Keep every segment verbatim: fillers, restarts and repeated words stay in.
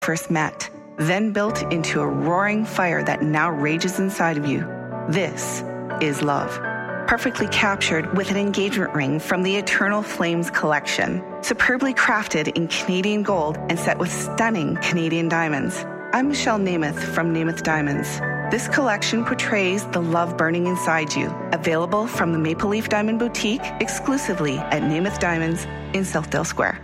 first met, then built into a roaring fire that now rages inside of you. This is love. Perfectly captured with an engagement ring from the Eternal Flames collection, superbly crafted in Canadian gold and set with stunning Canadian diamonds. I'm Michelle Namath from Namath Diamonds. This collection portrays the love burning inside you. Available from the Maple Leaf Diamond Boutique exclusively at Namath Diamonds in Southdale Square.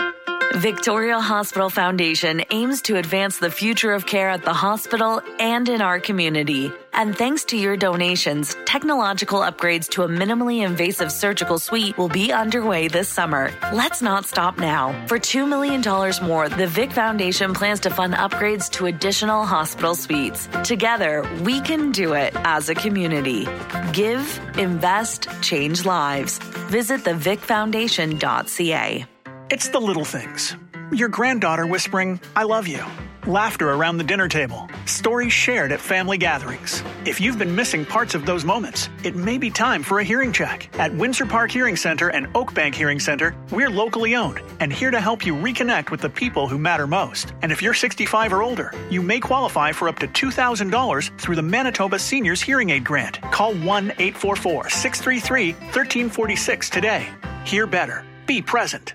Victoria Hospital Foundation aims to advance the future of care at the hospital and in our community. And thanks to your donations, technological upgrades to a minimally invasive surgical suite will be underway this summer. Let's not stop now. For two million dollars more, the Vic Foundation plans to fund upgrades to additional hospital suites. Together, we can do it as a community. Give, invest, change lives. Visit the vic foundation dot c a. It's the little things. Your granddaughter whispering, "I love you." Laughter around the dinner table. Stories shared at family gatherings. If you've been missing parts of those moments, it may be time for a hearing check. At Windsor Park Hearing Center and Oakbank Hearing Center, we're locally owned and here to help you reconnect with the people who matter most. And if you're sixty-five or older, you may qualify for up to two thousand dollars through the Manitoba Seniors Hearing Aid Grant. Call one eight four four, six three three, one three four six today. Hear better. Be present.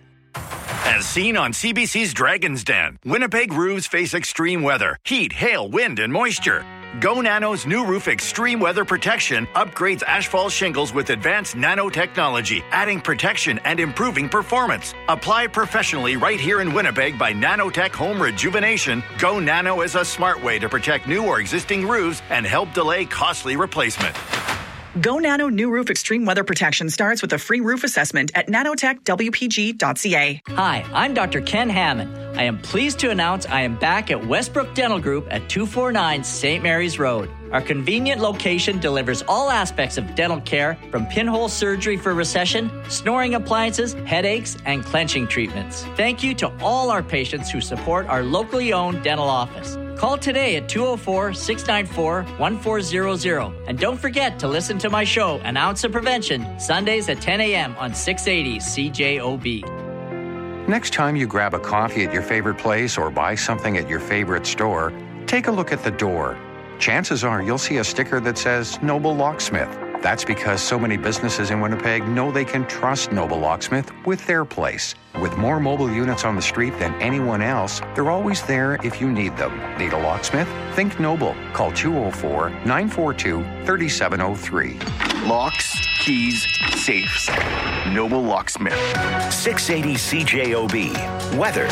As seen on C B C's Dragon's Den, Winnipeg roofs face extreme weather, heat, hail, wind, and moisture. Go Nano's new roof extreme weather protection upgrades asphalt shingles with advanced nanotechnology, adding protection and improving performance. Apply professionally right here in Winnipeg by Nanotech Home Rejuvenation. Go Nano is a smart way to protect new or existing roofs and help delay costly replacement. Go Nano New Roof Extreme Weather Protection starts with a free roof assessment at nanotech w p g dot c a. Hi, I'm Doctor Ken Hammond. I am pleased to announce I am back at Westbrook Dental Group at two forty-nine Saint Mary's Road. Our convenient location delivers all aspects of dental care, from pinhole surgery for recession, snoring appliances, headaches, and clenching treatments. Thank you to all our patients who support our locally owned dental office. Call today at two oh four, six nine four, one four zero zero. And don't forget to listen to my show, An Ounce of Prevention, Sundays at ten a.m. on six eighty C J O B. Next time you grab a coffee at your favorite place or buy something at your favorite store, take a look at the door. Chances are you'll see a sticker that says Noble Locksmith. That's because so many businesses in Winnipeg know they can trust Noble Locksmith with their place. With more mobile units on the street than anyone else, they're always there if you need them. Need a locksmith? Think Noble. Call two oh four, nine four two, three seven oh three. Locks, keys, safes. Noble Locksmith. six eighty C J O B. Weather.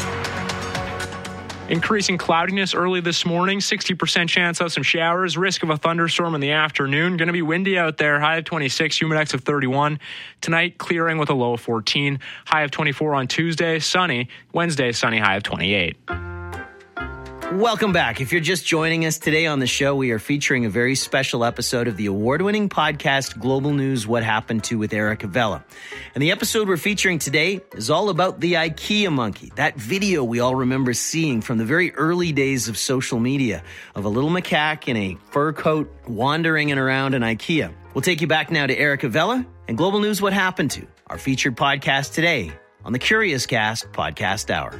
Increasing cloudiness early this morning, sixty percent chance of some showers, risk of a thunderstorm in the afternoon. Going to be windy out there, high of twenty-six, humidex of thirty-one. Tonight, clearing with a low of fourteen, high of twenty-four on Tuesday, sunny. Wednesday, sunny, high of twenty-eight. Welcome back. If you're just joining us today on the show, we are featuring a very special episode of the award-winning podcast Global News What Happened To with Erica Vella. And the episode we're featuring today is all about the IKEA monkey, that video we all remember seeing from the very early days of social media of a little macaque in a fur coat wandering and around an IKEA. We'll take you back now to Erica Vella and Global News What Happened To, our featured podcast today on the Curious Cast Podcast Hour.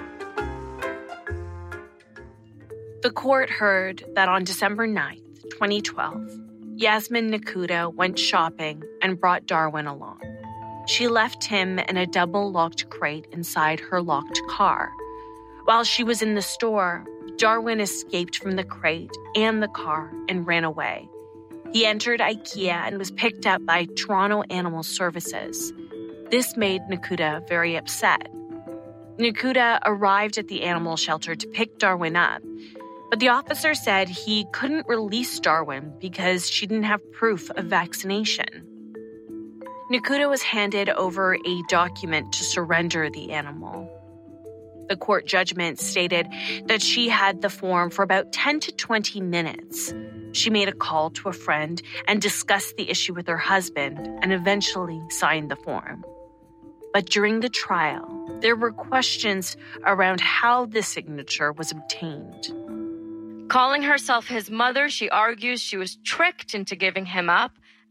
The court heard that on December ninth, twenty twelve, Yasmin Nakuda went shopping and brought Darwin along. She left him in a double-locked crate inside her locked car. While she was in the store, Darwin escaped from the crate and the car and ran away. He entered IKEA and was picked up by Toronto Animal Services. This made Nakuda very upset. Nakuda arrived at the animal shelter to pick Darwin up, but the officer said he couldn't release Darwin because she didn't have proof of vaccination. Nakuda was handed over a document to surrender the animal. The court judgment stated that she had the form for about ten to twenty minutes. She made a call to a friend and discussed the issue with her husband and eventually signed the form. But during the trial, there were questions around how the signature was obtained. Calling herself his mother, she argues she was tricked into giving him up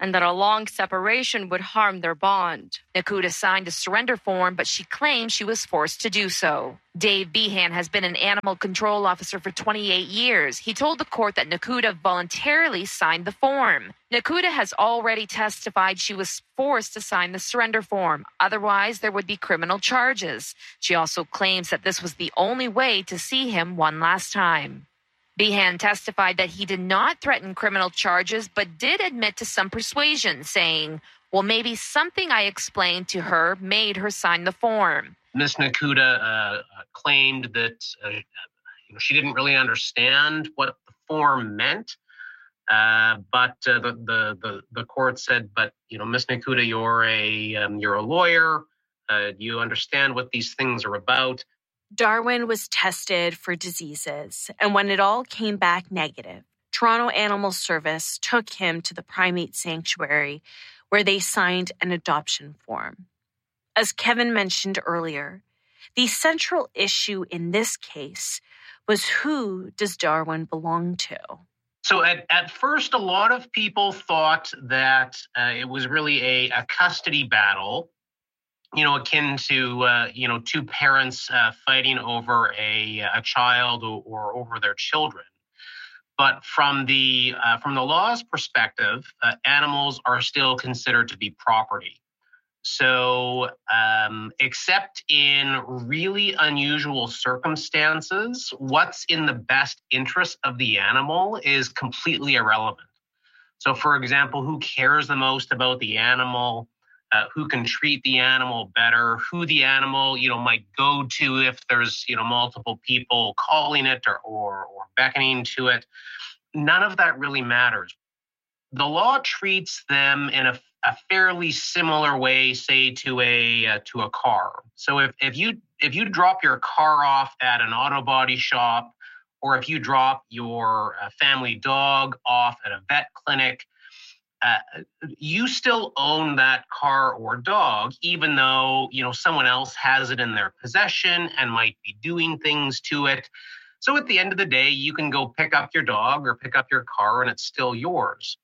and that a long separation would harm their bond. Nakuda signed a surrender form, but she claims she was forced to do so. Dave Behan has been an animal control officer for twenty-eight years. He told the court that Nakuda voluntarily signed the form. Nakuda has already testified she was forced to sign the surrender form. Otherwise, there would be criminal charges. She also claims that this was the only way to see him one last time. Behan testified that he did not threaten criminal charges, but did admit to some persuasion, saying, well, maybe something I explained to her made her sign the form. Miz Nakuda uh, claimed that uh, you know, she didn't really understand what the form meant, uh, but uh, the, the the the court said, "But you know, Miz Nakuda, you're a um, you're a lawyer. Uh, you understand what these things are about." Darwin was tested for diseases, and when it all came back negative, Toronto Animal Service took him to the primate sanctuary, where they signed an adoption form. As Kevin mentioned earlier, the central issue in this case was, who does Darwin belong to? So at, at first, a lot of people thought that uh, it was really a, a custody battle, you know, akin to, uh, you know, two parents uh, fighting over a, a child or, or over their children. But from the uh, from the law's perspective, uh, animals are still considered to be property. So, um, except in really unusual circumstances, what's in the best interest of the animal is completely irrelevant. So, for example, who cares the most about the animal? Uh, who can treat the animal better? Who the animal, you know, might go to if there's, you know, multiple people calling it or or, or beckoning to it? None of that really matters. The law treats them in a a fairly similar way, say, to a uh, to a car. So if if you if you drop your car off at an auto body shop, or if you drop your uh, family dog off at a vet clinic, uh, you still own that car or dog, even though you know someone else has it in their possession and might be doing things to it. So at the end of the day, you can go pick up your dog or pick up your car, and it's still yours.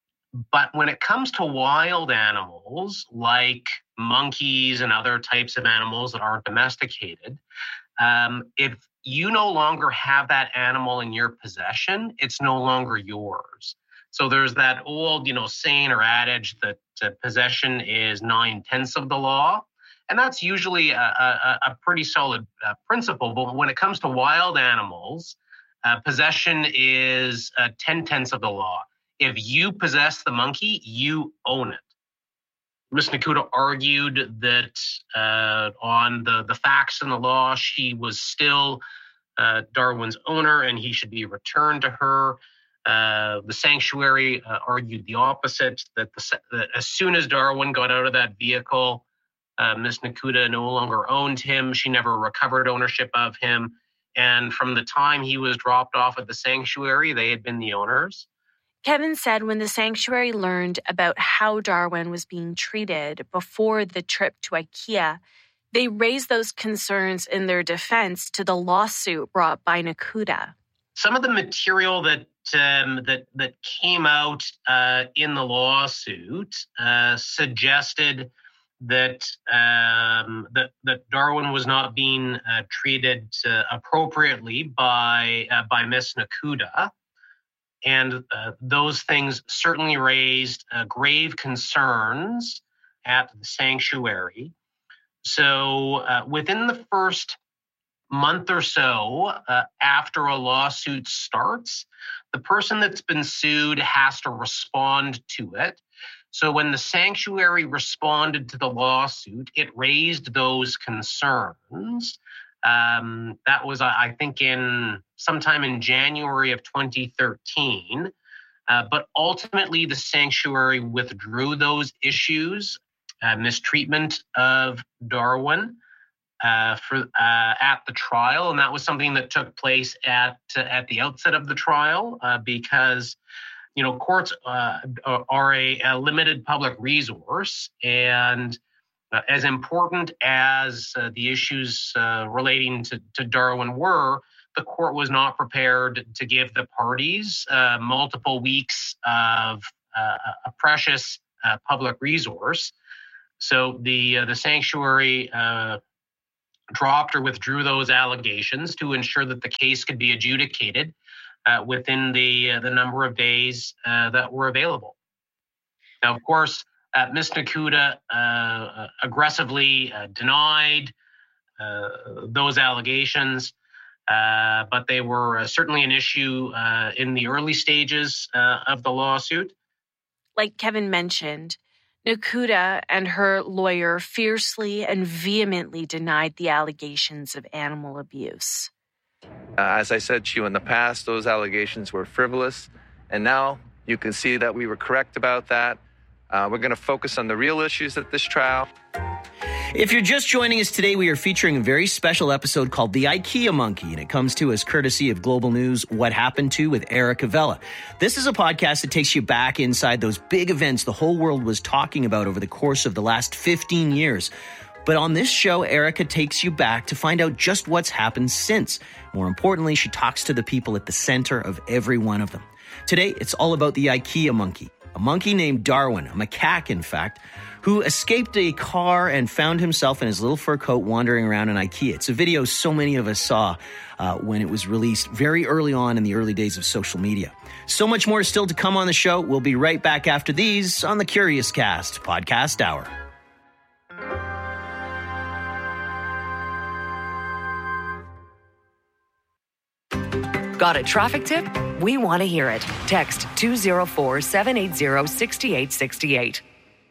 But when it comes to wild animals like monkeys and other types of animals that aren't domesticated, um, if you no longer have that animal in your possession, it's no longer yours. So there's that old, you know, saying or adage that uh, possession is nine-tenths of the law. And that's usually a, a, a pretty solid uh, principle. But when it comes to wild animals, uh, possession is uh, ten-tenths of the law. If you possess the monkey, you own it. Miz Nakuda argued that uh, on the, the facts and the law, she was still uh, Darwin's owner and he should be returned to her. Uh, the sanctuary uh, argued the opposite, that, the, that as soon as Darwin got out of that vehicle, uh, Miz Nakuda no longer owned him. She never recovered ownership of him. And from the time he was dropped off at the sanctuary, they had been the owners. Kevin said when the sanctuary learned about how Darwin was being treated before the trip to IKEA, they raised those concerns in their defense to the lawsuit brought by Nakuda. Some of the material that um, that that came out uh, in the lawsuit uh, suggested that um, that that Darwin was not being uh, treated uh, appropriately by uh, by Miz Nakuda. And uh, those things certainly raised uh, grave concerns at the sanctuary. So uh, within the first month or so uh, after a lawsuit starts, the person that's been sued has to respond to it. So when the sanctuary responded to the lawsuit, it raised those concerns. Um, that was, I think, in sometime in January of twenty thirteen. Uh, but ultimately, the sanctuary withdrew those issues, uh, mistreatment of Darwin uh, for uh, at the trial, and that was something that took place at uh, at the outset of the trial uh, because you know courts uh, are a, a limited public resource and. Uh, as important as uh, the issues uh, relating to, to Darwin were, the court was not prepared to give the parties uh, multiple weeks of uh, a precious uh, public resource. So the uh, the sanctuary uh, dropped or withdrew those allegations to ensure that the case could be adjudicated uh, within the uh, the number of days uh, that were available. Now, of course, uh, Miz Nakuda uh, aggressively uh, denied uh, those allegations, uh, but they were uh, certainly an issue uh, in the early stages uh, of the lawsuit. Like Kevin mentioned, Nakuda and her lawyer fiercely and vehemently denied the allegations of animal abuse. Uh, as I said to you in the past, those allegations were frivolous, and now you can see that we were correct about that. Uh, we're going to focus on the real issues at this trial. If you're just joining us today, we are featuring a very special episode called The IKEA Monkey, and it comes to us courtesy of Global News What Happened To with Erica Vela. This is a podcast that takes you back inside those big events the whole world was talking about over the course of the last fifteen years. But on this show, Erica takes you back to find out just what's happened since. More importantly, she talks to the people at the center of every one of them. Today, it's all about the IKEA monkey, a monkey named Darwin, a macaque, in fact, who escaped a car and found himself in his little fur coat wandering around an IKEA. It's a video so many of us saw uh, when it was released very early on in the early days of social media. So much more still to come on the show. We'll be right back after these on the Curious Cast Podcast Hour. Got a traffic tip? We want to hear it. Text two oh four, seven eight zero, six eight six eight.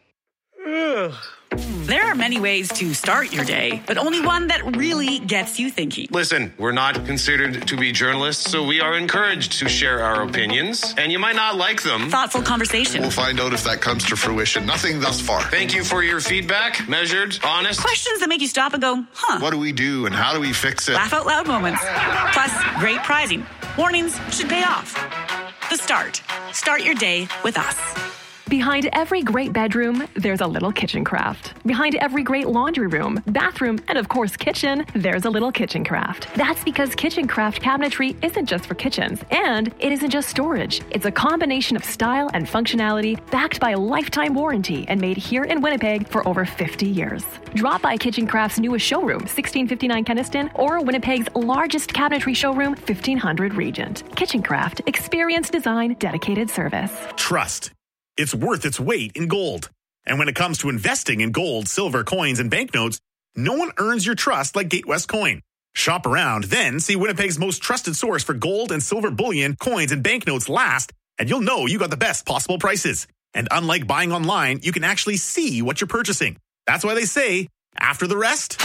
There are many ways to start your day, but only one that really gets you thinking. Listen, we're not considered to be journalists, so we are encouraged to share our opinions, and you might not like them. Thoughtful conversation. We'll find out if that comes to fruition. Nothing thus far. Thank you for your feedback. Measured, honest. Questions that make you stop and go, huh. What do we do and how do we fix it? Laugh out loud moments. Plus, great prizing. Warnings should pay off. The Start. Start your day with us. Behind every great bedroom, there's a little kitchen craft. Behind every great laundry room, bathroom, and of course kitchen, there's a little kitchen craft. That's because kitchen craft cabinetry isn't just for kitchens, and it isn't just storage. It's a combination of style and functionality backed by a lifetime warranty and made here in Winnipeg for over fifty years. Drop by Kitchen Craft's newest showroom, sixteen fifty-nine Kenniston, or Winnipeg's largest cabinetry showroom, fifteen hundred Regent. Kitchen Craft, experience design, dedicated service. Trust. It's worth its weight in gold. And when it comes to investing in gold, silver, coins, and banknotes, no one earns your trust like Gatewest Coin. Shop around, then see Winnipeg's most trusted source for gold and silver bullion, coins, and banknotes last, and you'll know you got the best possible prices. And unlike buying online, you can actually see what you're purchasing. That's why they say, after the rest,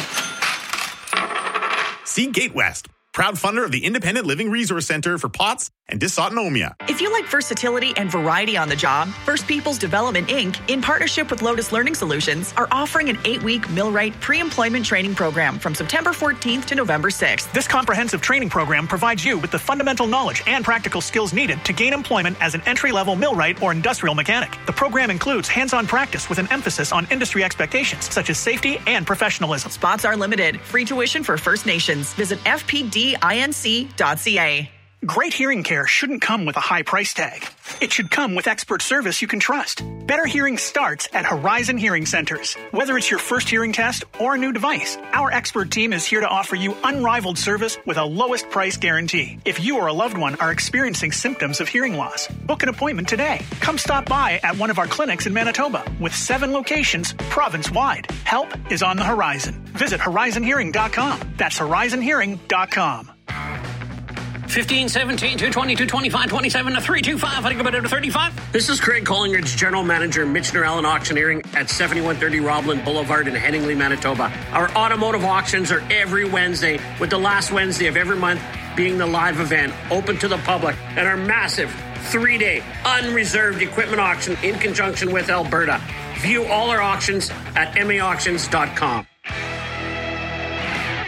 see Gatewest, proud funder of the Independent Living Resource Center for POTS and dysautonomia. If you like versatility and variety on the job, First Peoples Development Incorporated, in partnership with Lotus Learning Solutions, are offering an eight-week Millwright pre-employment training program from September fourteenth to November sixth. This comprehensive training program provides you with the fundamental knowledge and practical skills needed to gain employment as an entry-level millwright or industrial mechanic. The program includes hands-on practice with an emphasis on industry expectations, such as safety and professionalism. Spots are limited. Free tuition for First Nations. Visit f p d inc dot c a. Great hearing care shouldn't come with a high price tag. It should come with expert service you can trust. Better hearing starts at Horizon Hearing Centers. Whether it's your first hearing test or a new device, our expert team is here to offer you unrivaled service with a lowest price guarantee. If you or a loved one are experiencing symptoms of hearing loss, book an appointment today. Come stop by at one of our clinics in Manitoba with seven locations province-wide. Help is on the horizon. Visit horizon hearing dot com. That's horizon hearing dot com. fifteen, seventeen, two twenty, two twenty-five, twenty-seven to three twenty-five. I think about it to thirty-five. This is Craig Collingridge, General Manager, Michener Allen Auctioneering at seventy-one thirty Roblin Boulevard in Headingley, Manitoba. Our automotive auctions are every Wednesday, with the last Wednesday of every month being the live event, open to the public, and our massive three-day unreserved equipment auction in conjunction with Alberta. View all our auctions at m a auctions dot com.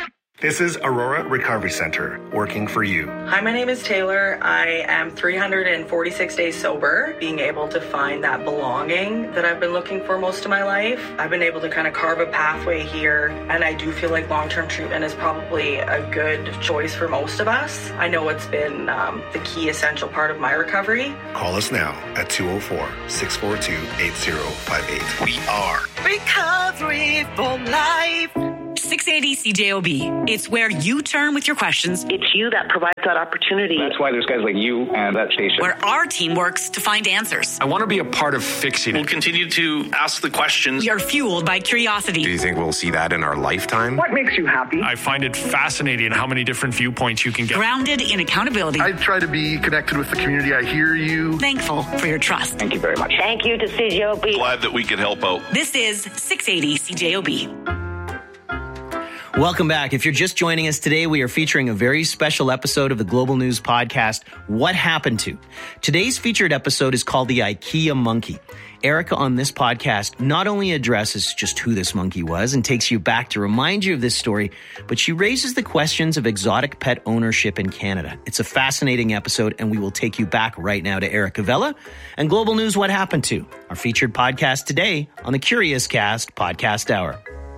This is Aurora Recovery Center, working for you. Hi, my name is Taylor. I am three hundred forty-six days sober, being able to find that belonging that I've been looking for most of my life. I've been able to kind of carve a pathway here, and I do feel like long-term treatment is probably a good choice for most of us. I know it's been um, the key essential part of my recovery. Call us now at two oh four, six four two, eight oh five eight. We are Recovery for Life. six eighty C J O B. It's where you turn with your questions. It's you that provides that opportunity. That's why there's guys like you and that station. Where our team works to find answers. I want to be a part of fixing it. We'll continue to ask the questions. We are fueled by curiosity. Do you think we'll see that in our lifetime? What makes you happy? I find it fascinating how many different viewpoints you can get. Grounded in accountability. I try to be connected with the community. I hear you. Thankful for your trust. Thank you very much. Thank you to C J O B. Glad that we could help out. This is six eighty C J O B. Welcome back. If you're just joining us today, we are featuring a very special episode of the Global News podcast, What Happened To? Today's featured episode is called the IKEA Monkey. Erica on this podcast not only addresses just who this monkey was and takes you back to remind you of this story, but she raises the questions of exotic pet ownership in Canada. It's a fascinating episode, and we will take you back right now to Erica Vella and Global News What Happened To, our featured podcast today on the Curious Cast Podcast Hour.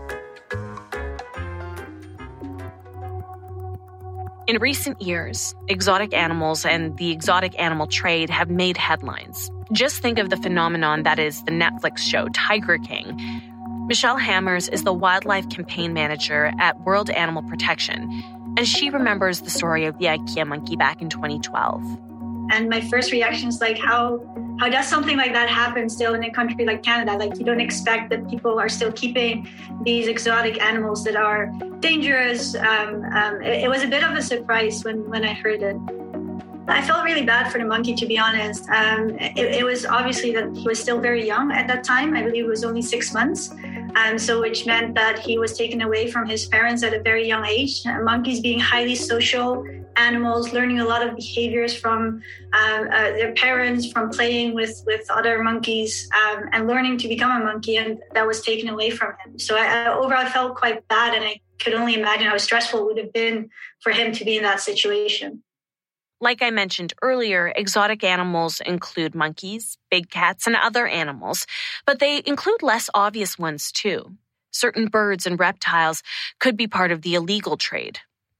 In recent years, exotic animals and the exotic animal trade have made headlines. Just think of the phenomenon that is the Netflix show Tiger King. Michelle Hammers is the wildlife campaign manager at World Animal Protection, and she remembers the story of the IKEA monkey back in twenty twelve. And my first reaction is like, how how does something like that happen still in a country like Canada? Like, you don't expect that people are still keeping these exotic animals that are dangerous. Um, um, it, it was a bit of a surprise when, when I heard it. I felt really bad for the monkey, to be honest. Um, it, it was obviously that he was still very young at that time. I believe it was only six months. Um, so which meant that he was taken away from his parents at a very young age. Uh, monkeys being highly social animals, learning a lot of behaviors from uh, uh, their parents, from playing with, with other monkeys, um, and learning to become a monkey, and that was taken away from him. So I, I overall felt quite bad, and I could only imagine how stressful it would have been for him to be in that situation. Like I mentioned earlier, exotic animals include monkeys, big cats, and other animals, but they include less obvious ones too. Certain birds and reptiles could be part of the illegal trade.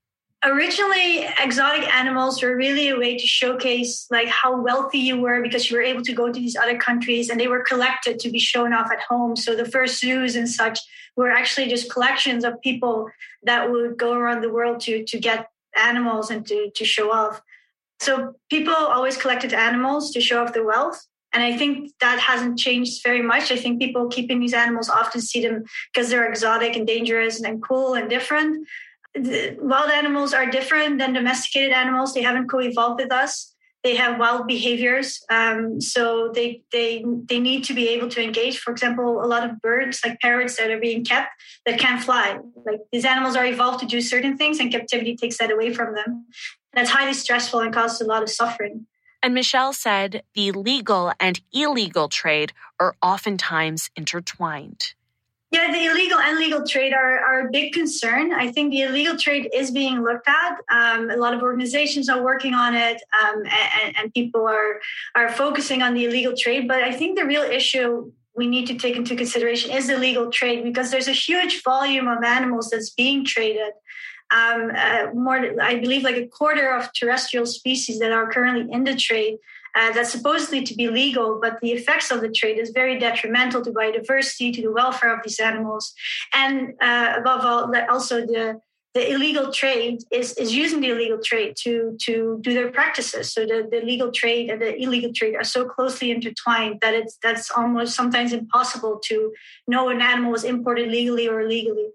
Originally, exotic animals were really a way to showcase like how wealthy you were, because you were able to go to these other countries, and they were collected to be shown off at home. So the first zoos and such were actually just collections of people that would go around the world to, to get animals and to, to show off. So people always collected animals to show off their wealth. And I think that hasn't changed very much. I think people keeping these animals often see them because they're exotic and dangerous and cool and different. The wild animals are different than domesticated animals. They haven't co-evolved with us. They have wild behaviors. Um, so they they they need to be able to engage. For example, a lot of birds, like parrots that are being kept, that can't fly. Like, these animals are evolved to do certain things, and captivity takes that away from them. That's highly stressful and causes a lot of suffering. And Michelle said the legal and illegal trade are oftentimes intertwined. Yeah, the illegal and legal trade are, are a big concern. I think the illegal trade is being looked at. Um, a lot of organizations are working on it, um, and, and people are, are focusing on the illegal trade. But I think the real issue we need to take into consideration is the legal trade, because there's a huge volume of animals that's being traded. Um, uh, more, I believe, like a quarter of terrestrial species that are currently in the trade. Uh, that's supposedly to be legal, but the effects of the trade is very detrimental to biodiversity, to the welfare of these animals. And uh, above all, also the, the illegal trade is, is using the illegal trade to, to do their practices. So the, the legal trade and the illegal trade are so closely intertwined that it's that's almost sometimes impossible to know an animal was imported legally or illegally.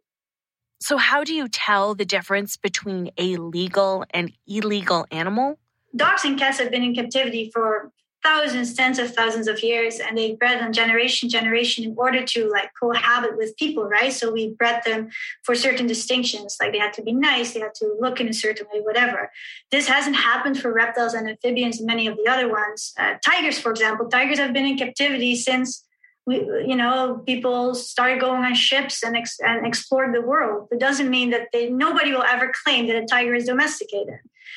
So how do you tell the difference between a legal and illegal animal? Dogs and cats have been in captivity for thousands, tens of thousands of years, and they bred on generation, generation in order to like cohabit with people, right? So we bred them for certain distinctions, like they had to be nice, they had to look in a certain way, whatever. This hasn't happened for reptiles and amphibians and many of the other ones. Uh, tigers, for example, tigers have been in captivity since we, you know, people started going on ships and, ex- and explored the world. It doesn't mean that they, nobody will ever claim that a tiger is domesticated.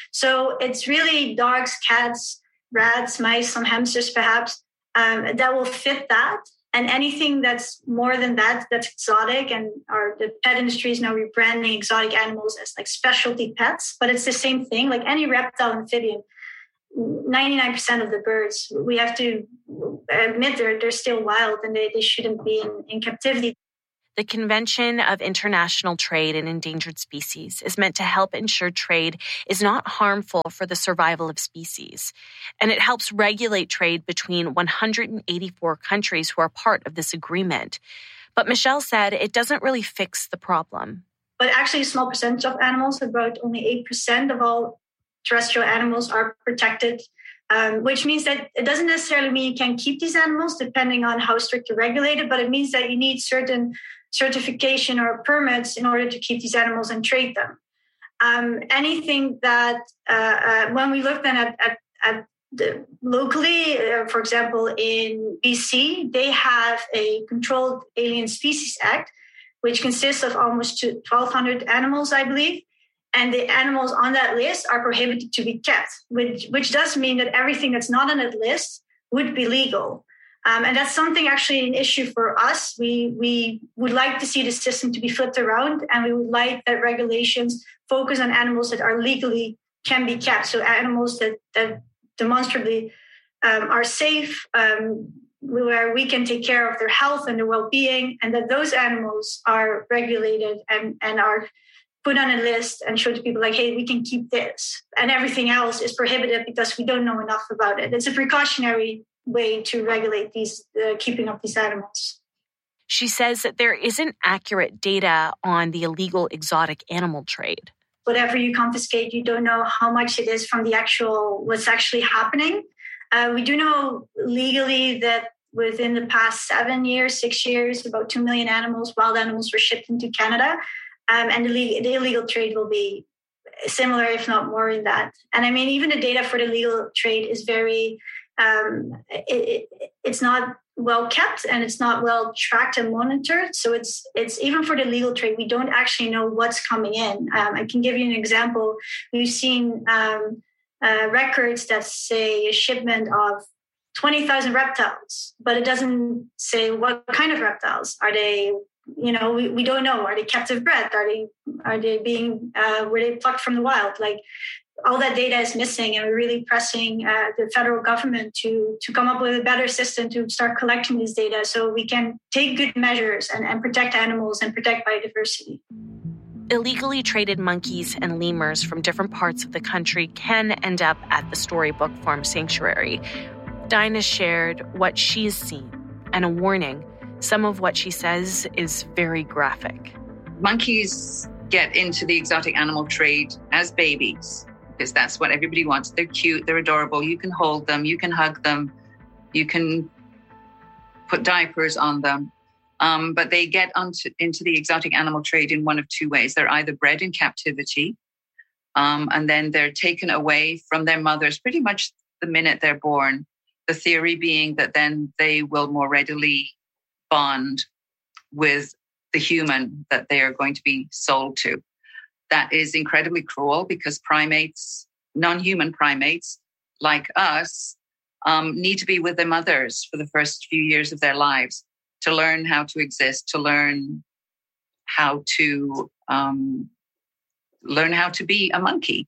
So it's really dogs, cats, rats, mice, some hamsters perhaps, um, that will fit that. And anything that's more than that, that's exotic, and our the pet industry is now rebranding exotic animals as like specialty pets, but it's the same thing. Like any reptile, amphibian, ninety-nine percent of the birds, we have to admit they're, they're still wild and they, they shouldn't be in, in captivity. The Convention of International Trade in Endangered Species is meant to help ensure trade is not harmful for the survival of species, and it helps regulate trade between one hundred eighty-four countries who are part of this agreement. But Michelle said it doesn't really fix the problem. But actually a small percentage of animals, about only eight percent of all terrestrial animals are protected, um, which means that it doesn't necessarily mean you can keep these animals depending on how strict you're regulated, but it means that you need certain certification or permits in order to keep these animals and trade them. Um, anything that, uh, uh, when we look then at, at, at the, locally, uh, for example, in B C, they have a Controlled Alien Species Act, which consists of almost twelve hundred animals, I believe. And the animals on that list are prohibited to be kept, which, which does mean that everything that's not on that list would be legal. Um, and that's something actually an issue for us. We we would like to see the system to be flipped around, and we would like that regulations focus on animals that are legally can be kept. So animals that, that demonstrably um, are safe, um, where we can take care of their health and their well-being, and that those animals are regulated and, and are put on a list and show to people like, hey, we can keep this. And everything else is prohibited because we don't know enough about it. It's a precautionary way to regulate these, uh, keeping up these animals. She says that there isn't accurate data on the illegal exotic animal trade. Whatever you confiscate, you don't know how much it is from the actual, what's actually happening. Uh, we do know legally that within the past seven years, six years, about two million animals, wild animals, were shipped into Canada. Um, and the, le- the illegal trade will be similar, if not more in that. And I mean, even the data for the legal trade is very, um, it, it, it's not well kept and it's not well tracked and monitored. So it's it's even for the legal trade, we don't actually know what's coming in. Um, I can give you an example. We've seen um, uh, records that say a shipment of twenty thousand reptiles, but it doesn't say what kind of reptiles. Are they, you know, we, we don't know. Are they captive bred? Are they, are they being, uh, were they plucked from the wild? Like, all that data is missing, and we're really pressing uh, the federal government to to come up with a better system to start collecting this data so we can take good measures and, and protect animals and protect biodiversity. Illegally traded monkeys and lemurs from different parts of the country can end up at the Storybook Farm Sanctuary. Dinah shared what she's seen and a warning. Some of what she says is very graphic. Monkeys get into the exotic animal trade as babies, because that's what everybody wants. They're cute, they're adorable. You can hold them, you can hug them, you can put diapers on them. Um, but they get onto, into the exotic animal trade in one of two ways. They're either bred in captivity, um, and then they're taken away from their mothers pretty much the minute they're born. The theory being that then they will more readily bond with the human that they are going to be sold to. That is incredibly cruel because primates, non-human primates like us, um, need to be with their mothers for the first few years of their lives to learn how to exist, to learn how to um, learn how to be a monkey.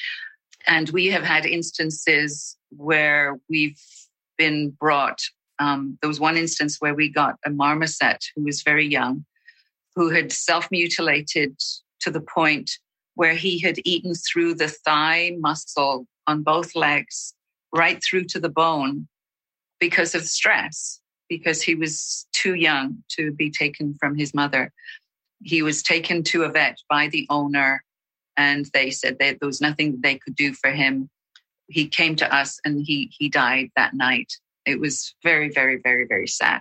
And we have had instances where we've been brought. Um, there was one instance where we got a marmoset who was very young, who had self-mutilated to the point where he had eaten through the thigh muscle on both legs, right through to the bone because of stress, because he was too young to be taken from his mother. He was taken to a vet by the owner, and they said that there was nothing they could do for him. He came to us and he he died that night. It was very, very, very, very sad.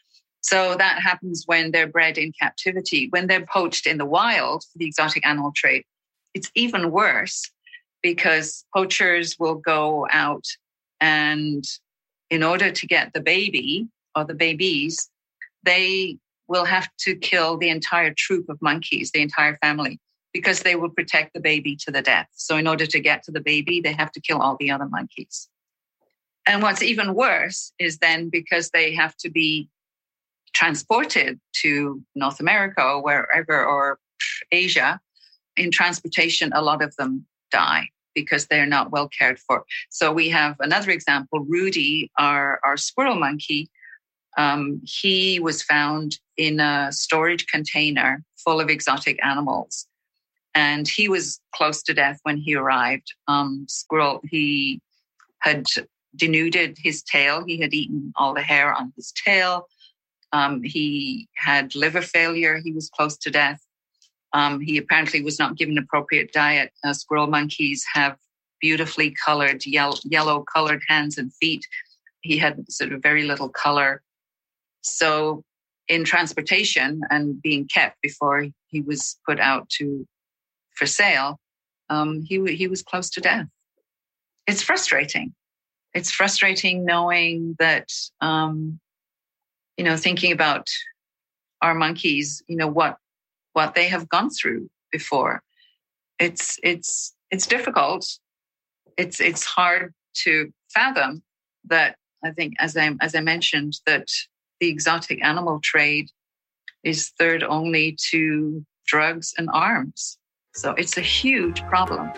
So that happens when they're bred in captivity. When they're poached in the wild for the exotic animal trade, it's even worse because poachers will go out and in order to get the baby or the babies, they will have to kill the entire troop of monkeys, the entire family, because they will protect the baby to the death. So in order to get to the baby, they have to kill all the other monkeys. And what's even worse is then because they have to be transported to North America or wherever, or Asia, in transportation, a lot of them die because they're not well cared for. So we have another example, Rudy, our, our squirrel monkey. Um, he was found in a storage container full of exotic animals. And he was close to death when he arrived. Um, squirrel, he had denuded his tail. He had eaten all the hair on his tail. Um, he had liver failure. He was close to death. Um, he apparently was not given appropriate diet. Uh, squirrel monkeys have beautifully colored, yellow, yellow colored hands and feet. He had sort of very little color. So in transportation and being kept before he was put out to for sale, um, he he was close to death. It's frustrating. It's frustrating knowing that, um, you know, thinking about our monkeys, you know, what what they have gone through before. It's it's it's difficult. It's it's hard to fathom that. I think, as I as I mentioned, that the exotic animal trade is third only to drugs and arms. So it's a huge problem.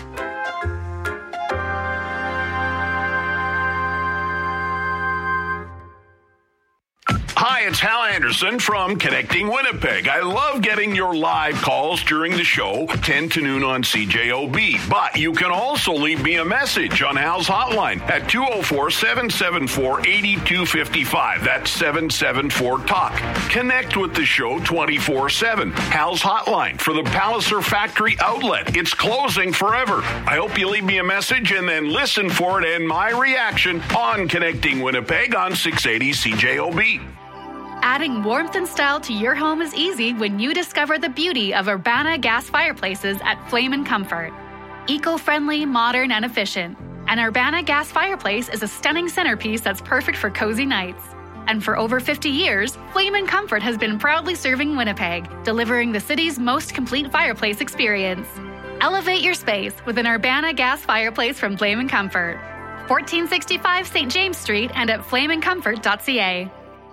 Hi, it's Hal Anderson from Connecting Winnipeg. I love getting your live calls during the show, ten to noon on C J O B. But you can also leave me a message on Hal's hotline at two oh four, seven seven four, eight two five five. That's seven seven four, talk. Connect with the show twenty-four seven. Hal's hotline for the Palliser Factory outlet. It's closing forever. I hope you leave me a message and then listen for it and my reaction on Connecting Winnipeg on six eighty C J O B. Adding warmth and style to your home is easy when you discover the beauty of Urbana gas fireplaces at Flame and Comfort. Eco-friendly, modern, and efficient. An Urbana gas fireplace is a stunning centerpiece that's perfect for cozy nights. And for over fifty years, Flame and Comfort has been proudly serving Winnipeg, delivering the city's most complete fireplace experience. Elevate your space with an Urbana gas fireplace from Flame and Comfort. fourteen sixty-five Saint James Street and at flame and comfort dot c a.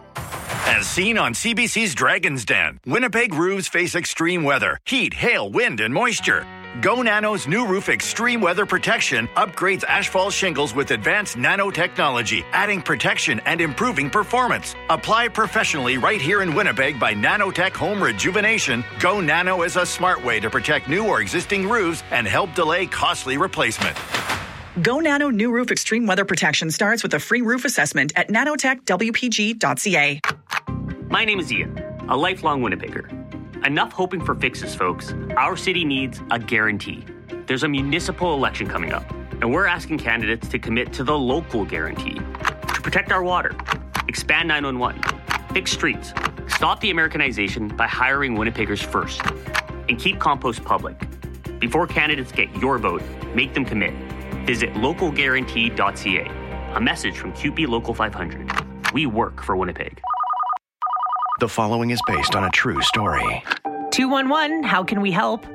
As seen on C B C's Dragon's Den, Winnipeg roofs face extreme weather, heat, hail, wind, and moisture. Go Nano's new roof extreme weather protection upgrades asphalt shingles with advanced nanotechnology, adding protection and improving performance. Apply professionally right here in Winnipeg by Nanotech Home Rejuvenation. Go Nano is a smart way to protect new or existing roofs and help delay costly replacement. Go Nano New Roof Extreme Weather Protection starts with a free roof assessment at nanotech w p g dot c a. My name is Ian, a lifelong Winnipegger. Enough hoping for fixes, folks. Our city needs a guarantee. There's a municipal election coming up, and we're asking candidates to commit to the local guarantee. To protect our water, expand nine one one, fix streets, stop the Americanization by hiring Winnipeggers first, and keep compost public. Before candidates get your vote, make them commit. Visit local guarantee dot c a. A message from Q P Local five hundred. We work for Winnipeg. The following is based on a true story. two one one, how can we help?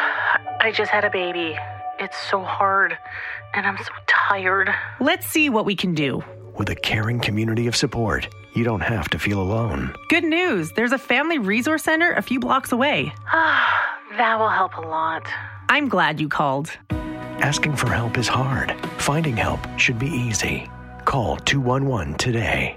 I just had a baby. It's so hard, and I'm so tired. Let's see what we can do. With a caring community of support, you don't have to feel alone. Good news. There's a family resource center a few blocks away. That will help a lot. I'm glad you called. Asking for help is hard. Finding help should be easy. Call two one one today.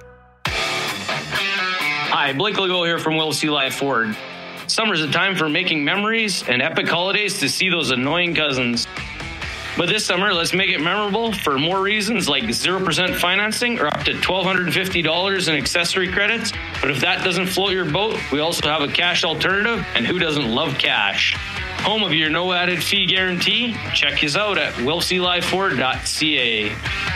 Hi, Blake Legault here from Will C. Life Ford. Summer's a time for making memories and epic holidays to see those annoying cousins. But this summer, let's make it memorable for more reasons like zero percent financing or up to one thousand two hundred fifty dollars in accessory credits. But if that doesn't float your boat, we also have a cash alternative, and who doesn't love cash? Home of your no added fee guarantee? Check us out at will c life ford dot c a.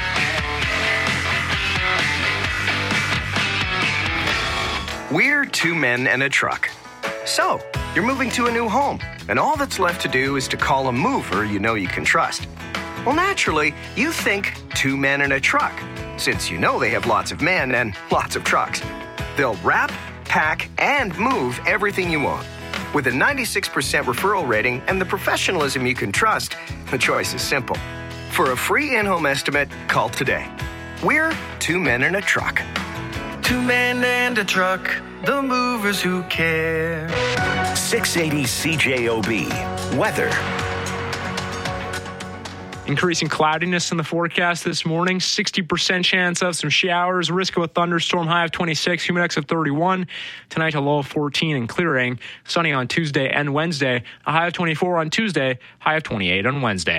We're two men and a truck. So, you're moving to a new home, and all that's left to do is to call a mover you know you can trust. Well, naturally, you think two two men in a truck, since you know they have lots of men and lots of trucks. They'll wrap, pack, and move everything you want. With a ninety-six percent referral rating and the professionalism you can trust, the choice is simple. For a free in-home estimate, call today. We're Two Men in a Truck. Two men and a truck, the movers who care. six eighty C J O B. Weather. Increasing cloudiness in the forecast this morning. sixty percent chance of some showers. Risk of a thunderstorm. High of twenty-six. Humidex of thirty-one. Tonight a low of fourteen and clearing. Sunny on Tuesday and Wednesday. A high of twenty-four on Tuesday. High of twenty-eight on Wednesday.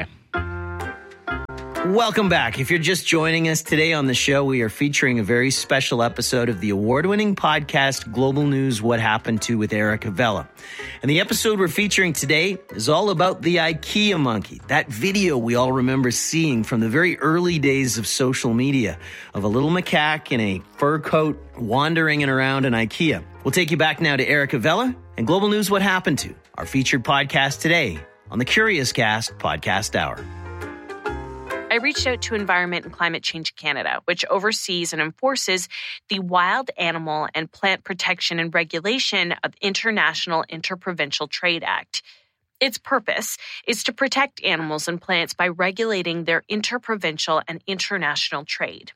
Welcome back. If you're just joining us today on the show, we are featuring a very special episode of the award-winning podcast Global News What Happened To with Erica Vella. And the episode we're featuring today is all about the IKEA monkey, that video we all remember seeing from the very early days of social media of a little macaque in a fur coat wandering and around an IKEA. We'll take you back now to Erica Vella and Global News What Happened To, our featured podcast today on the Curious Cast Podcast Hour. I reached out to Environment and Climate Change Canada, which oversees and enforces the Wild Animal and Plant Protection and Regulation of International Interprovincial Trade Act. Its purpose is to protect animals and plants by regulating their interprovincial and international trade.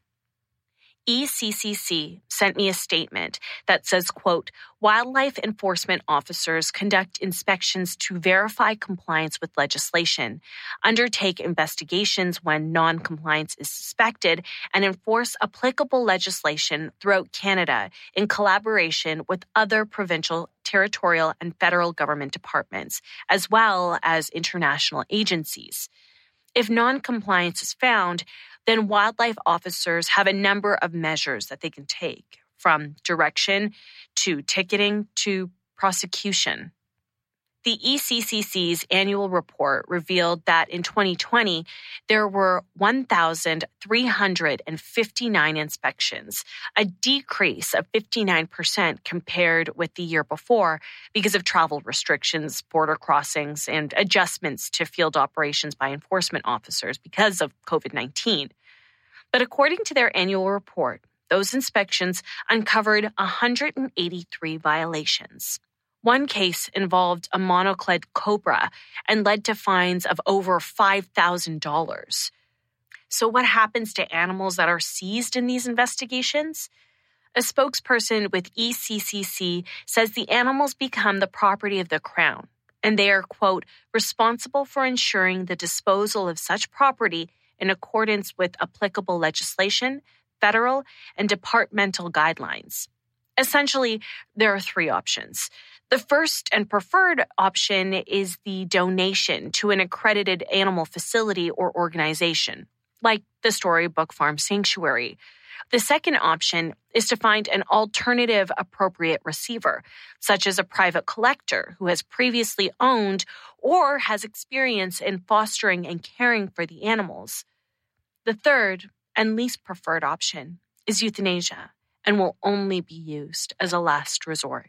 E C C C sent me a statement that says, quote, wildlife enforcement officers conduct inspections to verify compliance with legislation, undertake investigations when non-compliance is suspected, and enforce applicable legislation throughout Canada in collaboration with other provincial, territorial, and federal government departments, as well as international agencies. If non-compliance is found, then wildlife officers have a number of measures that they can take, from direction to ticketing to prosecution. The E C C C's annual report revealed that in twenty twenty, there were one thousand three hundred fifty-nine inspections, a decrease of fifty-nine percent compared with the year before because of travel restrictions, border crossings, and adjustments to field operations by enforcement officers because of covid nineteen. But according to their annual report, those inspections uncovered one hundred eighty-three violations. One case involved a monocled cobra and led to fines of over five thousand dollars. So what happens to animals that are seized in these investigations? A spokesperson with E C C C says the animals become the property of the Crown, and they are, quote, responsible for ensuring the disposal of such property in accordance with applicable legislation, federal, and departmental guidelines. Essentially, there are three options. The first and preferred option is the donation to an accredited animal facility or organization, like the Storybook Farm Sanctuary. The second option is to find an alternative appropriate receiver, such as a private collector who has previously owned or has experience in fostering and caring for the animals. The third and least preferred option is euthanasia and will only be used as a last resort.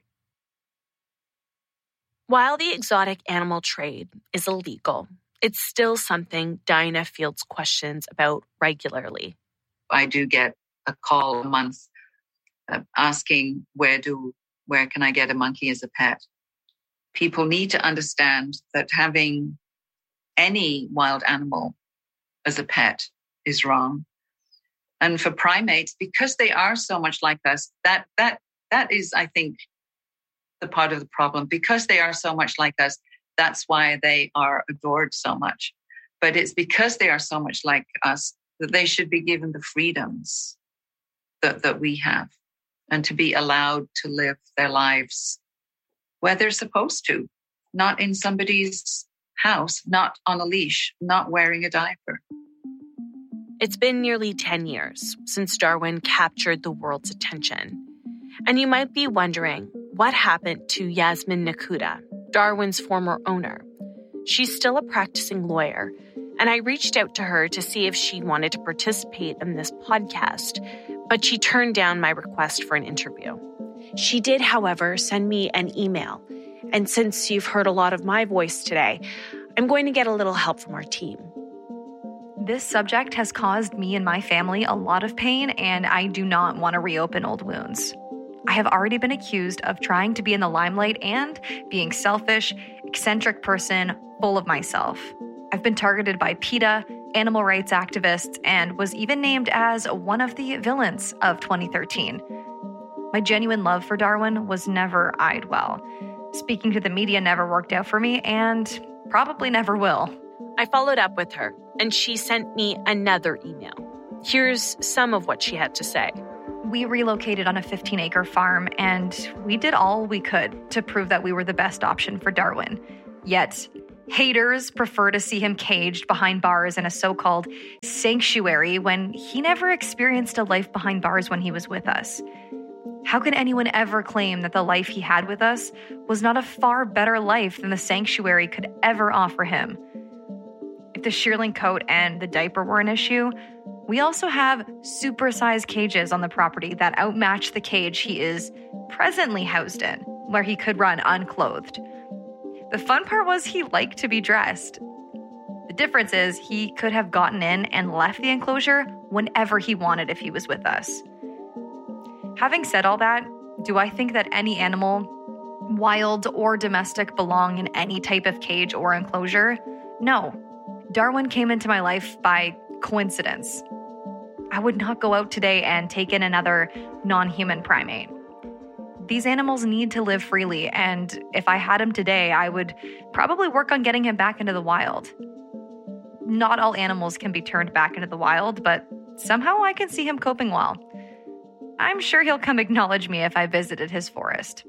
While the exotic animal trade is illegal, it's still something Dinah fields questions about regularly. I do get a call a month uh, asking where do where can I get a monkey as a pet. People need to understand that having any wild animal as a pet is wrong. And for primates, because they are so much like us, that that that is, I think, the part of the problem. Because they are so much like us, that's why they are adored so much. But it's because they are so much like us that they should be given the freedoms that, that we have and to be allowed to live their lives where they're supposed to, not in somebody's house, not on a leash, not wearing a diaper. It's been nearly ten years since Darwin captured the world's attention. And you might be wondering what happened to Yasmin Nakuda, Darwin's former owner. She's still a practicing lawyer, and I reached out to her to see if she wanted to participate in this podcast, but she turned down my request for an interview. She did, however, send me an email, and since you've heard a lot of my voice today, I'm going to get a little help from our team. This subject has caused me and my family a lot of pain, and I do not want to reopen old wounds. I have already been accused of trying to be in the limelight and being selfish, eccentric person, full of myself. I've been targeted by PETA, animal rights activists, and was even named as one of the villains of twenty thirteen. My genuine love for Darwin was never eyed well. Speaking to the media never worked out for me, and probably never will. I followed up with her, and she sent me another email. Here's some of what she had to say. We relocated on a fifteen-acre farm, and we did all we could to prove that we were the best option for Darwin. Yet, haters prefer to see him caged behind bars in a so-called sanctuary when he never experienced a life behind bars when he was with us. How can anyone ever claim that the life he had with us was not a far better life than the sanctuary could ever offer him? If the shearling coat and the diaper were an issue, we also have supersized cages on the property that outmatch the cage he is presently housed in, where he could run unclothed. The fun part was he liked to be dressed. The difference is he could have gotten in and left the enclosure whenever he wanted if he was with us. Having said all that, do I think that any animal, wild or domestic, belong in any type of cage or enclosure? No. Darwin came into my life by coincidence. I would not go out today and take in another non-human primate. These animals need to live freely, and if I had him today, I would probably work on getting him back into the wild. Not all animals can be turned back into the wild, but somehow I can see him coping well. I'm sure he'll come acknowledge me if I visited his forest.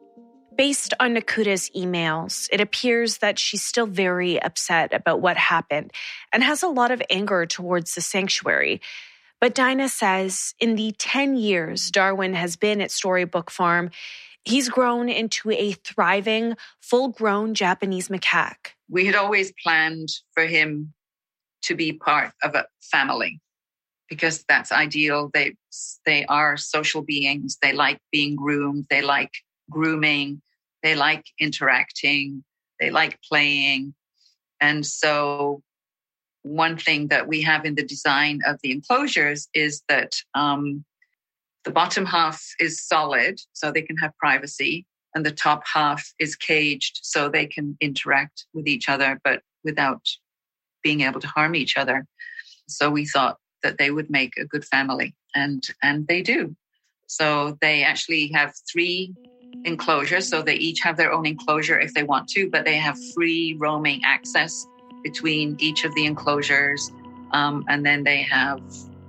Based on Nakuta's emails, it appears that she's still very upset about what happened and has a lot of anger towards the sanctuary. But Dinah says in the ten years Darwin has been at Storybook Farm, he's grown into a thriving, full-grown Japanese macaque. We had always planned for him to be part of a family because that's ideal. They, they are social beings. They like being groomed. They like grooming. They like interacting. They like playing. And so one thing that we have in the design of the enclosures is that um, the bottom half is solid, so they can have privacy, and the top half is caged, so they can interact with each other, but without being able to harm each other. So we thought that they would make a good family, and and they do. So they actually have three enclosures, so they each have their own enclosure if they want to, but they have free roaming access between each of the enclosures. Um, and then they have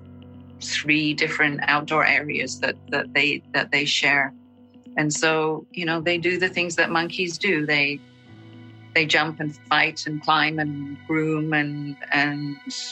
three different outdoor areas that, that they that they share. And so, you know, they do the things that monkeys do. They they jump and fight and climb and groom and and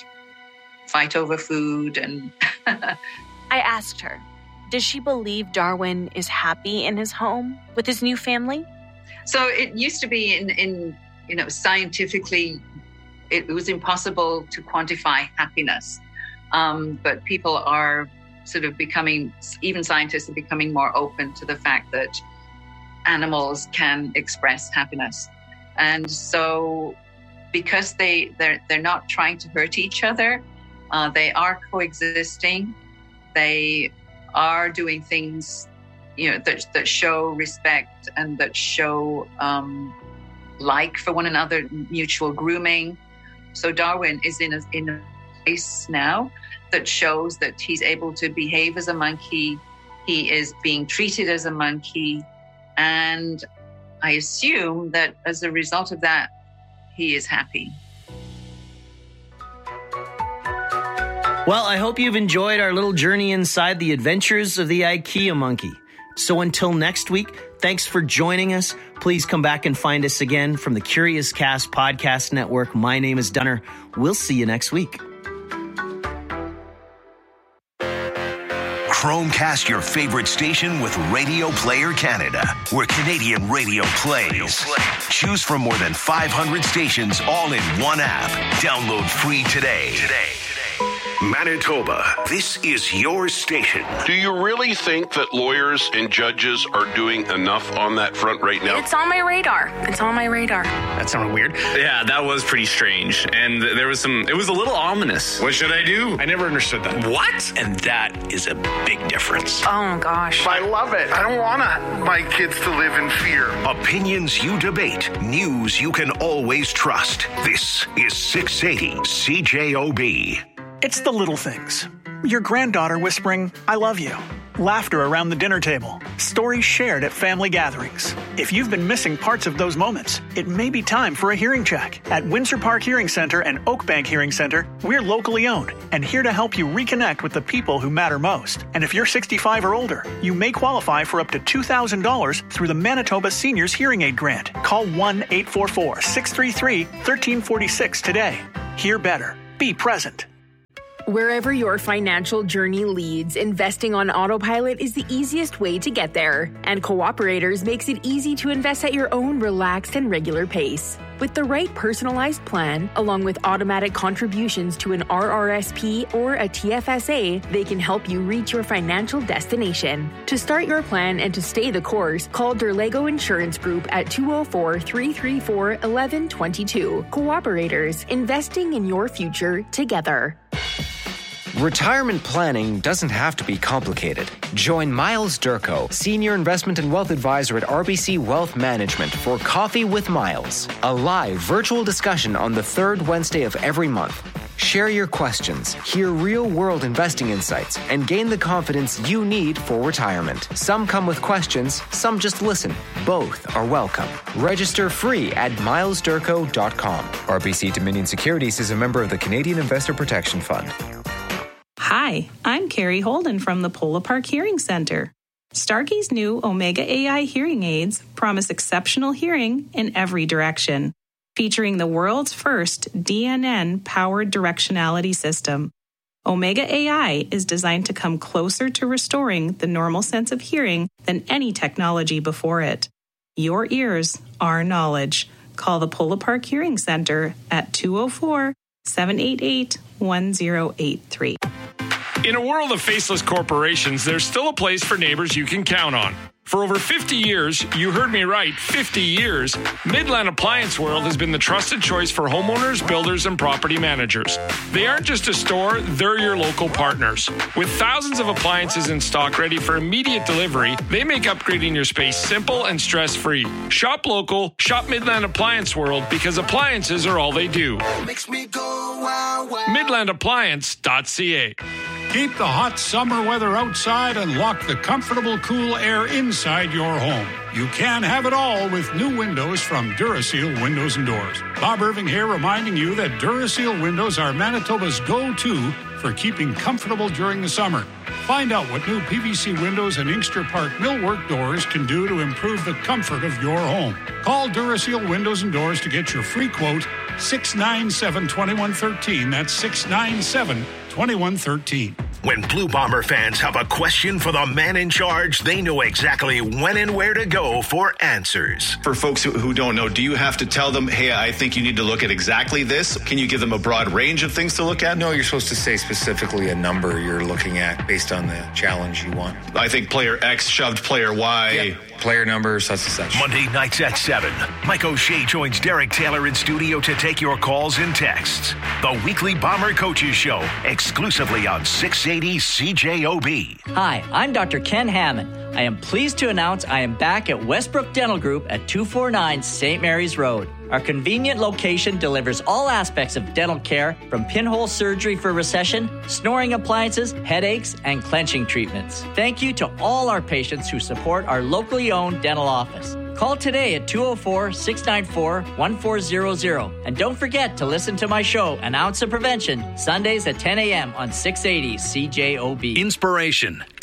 fight over food. And I asked her, does she believe Darwin is happy in his home with his new family? So it used to be in, in you know, scientifically, it was impossible to quantify happiness. Um, but people are sort of becoming, even scientists are becoming more open to the fact that animals can express happiness. And so because they, they're, they're not trying to hurt each other, uh, they are coexisting. They are doing things, you know, that that show respect and that show um, like for one another, mutual grooming. So Darwin is in a, in a place now that shows that he's able to behave as a monkey. He is being treated as a monkey. And I assume that as a result of that, he is happy. Well, I hope you've enjoyed our little journey inside the adventures of the IKEA monkey. So until next week, thanks for joining us. Please come back and find us again from the Curious Cast Podcast Network. My name is Dunner. We'll see you next week. Chromecast your favorite station with Radio Player Canada, where Canadian radio plays. Choose from more than five hundred stations all in one app. Download free today. Today. Manitoba, this is your station. Do you really think that lawyers and judges are doing enough on that front right now? It's on my radar. It's on my radar. That sounded weird. Yeah, that was pretty strange. And there was some, it was a little ominous. What should I do? I never understood that. What? And that is a big difference. Oh my gosh. I love it. I don't want my kids to live in fear. Opinions you debate, news you can always trust. This is six eighty C J O B. It's the little things. Your granddaughter whispering, "I love you." Laughter around the dinner table. Stories shared at family gatherings. If you've been missing parts of those moments, it may be time for a hearing check. At Windsor Park Hearing Center and Oakbank Hearing Center, we're locally owned and here to help you reconnect with the people who matter most. And if you're sixty-five or older, you may qualify for up to two thousand dollars through the Manitoba Seniors Hearing Aid Grant. Call one eight four four, six three three, one three four six today. Hear better. Be present. Wherever your financial journey leads, investing on autopilot is the easiest way to get there. And Cooperators makes it easy to invest at your own relaxed and regular pace. With the right personalized plan, along with automatic contributions to an R R S P or a T F S A, they can help you reach your financial destination. To start your plan and to stay the course, call Derlego Insurance Group at two oh four, three three four, one one two two. Cooperators, investing in your future together. Retirement planning doesn't have to be complicated. Join Miles Durko, Senior Investment and Wealth Advisor at R B C Wealth Management for Coffee with Miles, a live virtual discussion on the third Wednesday of every month. Share your questions, hear real-world investing insights, and gain the confidence you need for retirement. Some come with questions, some just listen. Both are welcome. Register free at miles durko dot com. R B C Dominion Securities is a member of the Canadian Investor Protection Fund. Hi, I'm Carrie Holden from the Polo Park Hearing Center. Starkey's new Omega A I hearing aids promise exceptional hearing in every direction, featuring the world's first D N N-powered directionality system. Omega A I is designed to come closer to restoring the normal sense of hearing than any technology before it. Your ears, our knowledge. Call the Polo Park Hearing Center at two oh four, seven eight eight, one oh eight three. In a world of faceless corporations, there's still a place for neighbors you can count on. For over fifty years, you heard me right, fifty years, Midland Appliance World has been the trusted choice for homeowners, builders, and property managers. They aren't just a store, they're your local partners. With thousands of appliances in stock ready for immediate delivery, they make upgrading your space simple and stress-free. Shop local, shop Midland Appliance World, because appliances are all they do. Makes me go wow, wow. midland appliance dot c a. Keep the hot summer weather outside and lock the comfortable, cool air inside your home. You can have it all with new windows from Duraseal Windows and Doors. Bob Irving here reminding you that Duraseal windows are Manitoba's go-to for keeping comfortable during the summer. Find out what new P V C windows and Inkster Park millwork doors can do to improve the comfort of your home. Call Duraseal Windows and Doors to get your free quote, six nine seven, two one one three. That's six nine seven, two one one three. When Blue Bomber fans have a question for the man in charge, they know exactly when and where to go for answers. For folks who, who don't know, do you have to tell them, hey, I think you need to look at exactly this? Can you give them a broad range of things to look at? No, you're supposed to say specifically a number you're looking at based on the challenge you want. I think player X shoved player Y. Yep. Player number, such and such. Monday nights at seven, Mike O'Shea joins Derek Taylor in studio to take your calls and texts. The weekly Bomber Coaches Show, exclusively on six eighty C J O B. Hi, I'm Doctor Ken Hammond. I am pleased to announce I am back at Westbrook Dental Group at two forty-nine Saint Mary's Road. Our convenient location delivers all aspects of dental care, from pinhole surgery for recession, snoring appliances, headaches, and clenching treatments. Thank you to all our patients who support our locally owned dental office. Call today at two oh four, six nine four, one four zero zero. And don't forget to listen to my show, An Ounce of Prevention, Sundays at ten a.m. on six eighty C J O B. Inspiration,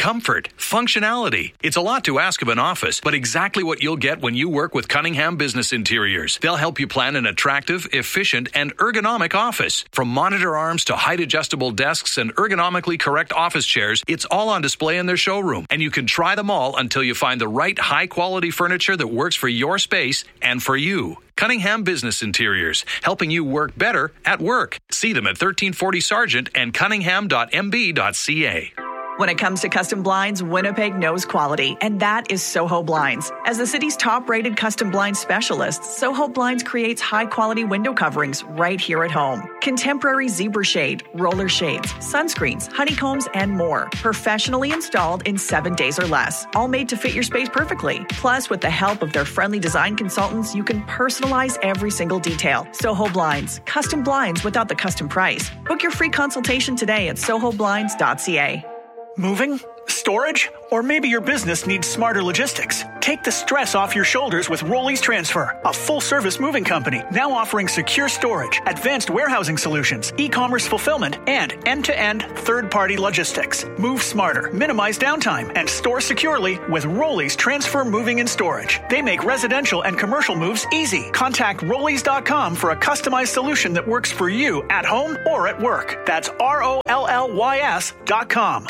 comfort, functionality. It's a lot to ask of an office, but exactly what you'll get when you work with Cunningham Business Interiors. They'll help you plan an attractive, efficient, and ergonomic office. From monitor arms to height-adjustable desks and ergonomically correct office chairs, it's all on display in their showroom. And you can try them all until you find the right high-quality furniture that works for your space and for you. Cunningham Business Interiors, helping you work better at work. See them at thirteen forty Sargent and cunningham dot m b dot c a. When it comes to custom blinds, Winnipeg knows quality, and that is Soho Blinds. As the city's top-rated custom blind specialist, Soho Blinds creates high-quality window coverings right here at home. Contemporary zebra shade, roller shades, sunscreens, honeycombs, and more. Professionally installed in seven days or less, all made to fit your space perfectly. Plus, with the help of their friendly design consultants, you can personalize every single detail. Soho Blinds, custom blinds without the custom price. Book your free consultation today at soho blinds dot c a. Moving? Storage? Or maybe your business needs smarter logistics. Take the stress off your shoulders with Rollies Transfer, a full-service moving company now offering secure storage, advanced warehousing solutions, e-commerce fulfillment, and end-to-end third-party logistics. Move smarter, minimize downtime, and store securely with Rollies Transfer Moving and Storage. They make residential and commercial moves easy. Contact rollies dot com for a customized solution that works for you at home or at work. That's R O L L Y S dot com.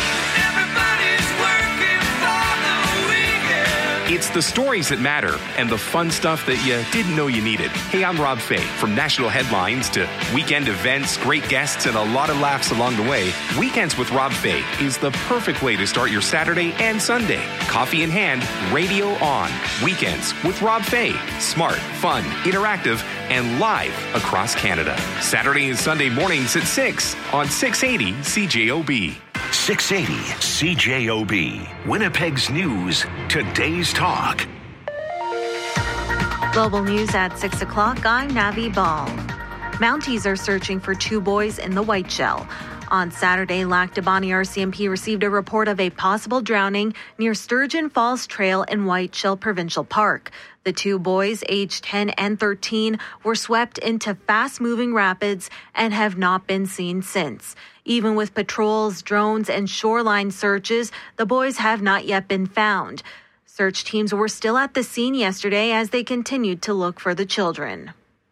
It's the stories that matter and the fun stuff that you didn't know you needed. Hey, I'm Rob Fay. From national headlines to weekend events, great guests, and a lot of laughs along the way, Weekends with Rob Fay is the perfect way to start your Saturday and Sunday. Coffee in hand, radio on. Weekends with Rob Fay. Smart, fun, interactive, and live across Canada. Saturday and Sunday mornings at six on six eighty C J O B. six eighty C J O B. Winnipeg's News. Today's Talk. Global News at six o'clock. I'm Navi Ball. Mounties are searching for two boys in the Whiteshell. On Saturday, Lac du Bonnet R C M P received a report of a possible drowning near Sturgeon Falls Trail in Whiteshell Provincial Park. The two boys, aged ten and thirteen, were swept into fast-moving rapids and have not been seen since. Even with patrols, drones, and shoreline searches, the boys have not yet been found. Search teams were still at the scene yesterday as they continued to look for the children.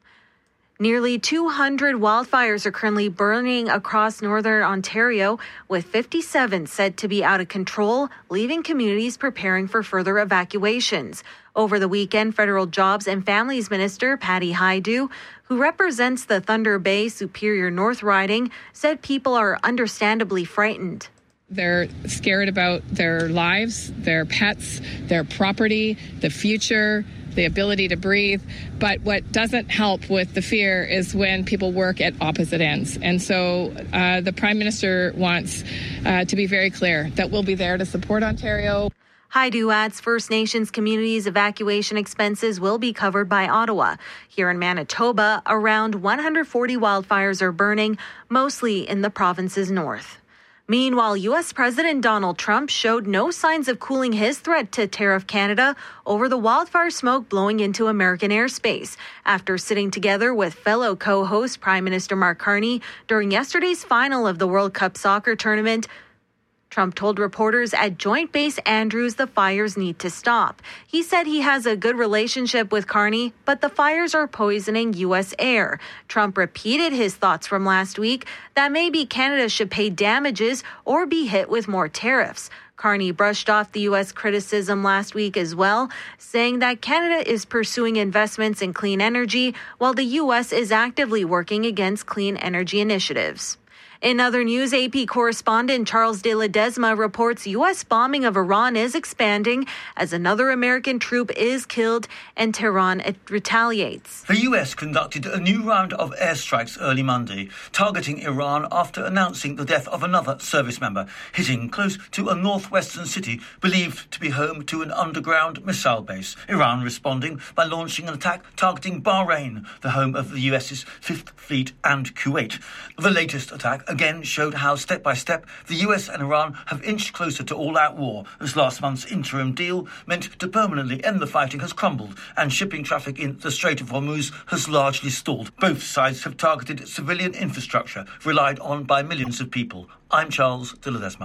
Nearly two hundred wildfires are currently burning across northern Ontario, with fifty-seven said to be out of control, leaving communities preparing for further evacuations. Over the weekend, Federal Jobs and Families Minister Patty Hajdu, who represents the Thunder Bay Superior North riding, said people are understandably frightened. They're scared about their lives, their pets, their property, the future, the ability to breathe. But what doesn't help with the fear is when people work at opposite ends. And so uh, the Prime Minister wants uh, to be very clear that we'll be there to support Ontario. Hajdu adds First Nations communities' evacuation expenses will be covered by Ottawa. Here in Manitoba, around one hundred forty wildfires are burning, mostly in the province's north. Meanwhile, U S President Donald Trump showed no signs of cooling his threat to tariff Canada over the wildfire smoke blowing into American airspace. After sitting together with fellow co-host Prime Minister Mark Carney during yesterday's final of the World Cup soccer tournament, Trump told reporters at Joint Base Andrews the fires need to stop. He said he has a good relationship with Carney, but the fires are poisoning U S air. Trump repeated his thoughts from last week that maybe Canada should pay damages or be hit with more tariffs. Carney brushed off the U S criticism last week as well, saying that Canada is pursuing investments in clean energy while the U S is actively working against clean energy initiatives. In other news, A P correspondent Charles de Ledesma reports U S bombing of Iran is expanding as another American troop is killed and Tehran retaliates. The U S conducted a new round of airstrikes early Monday, targeting Iran after announcing the death of another service member, hitting close to a northwestern city believed to be home to an underground missile base. Iran responding by launching an attack targeting Bahrain, the home of the U S's Fifth Fleet, and Kuwait. The latest attack again showed how step by step the U S and Iran have inched closer to all-out war, as last month's interim deal meant to permanently end the fighting has crumbled and shipping traffic in the Strait of Hormuz has largely stalled. Both sides have targeted civilian infrastructure relied on by millions of people. I'm Charles de Ledesma.